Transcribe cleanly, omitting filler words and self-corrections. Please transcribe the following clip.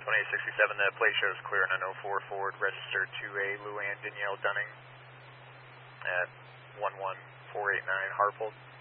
2867, the plate shows clear on an 04 Ford, registered to a Luann Danielle Dunning at 11489 Harpold.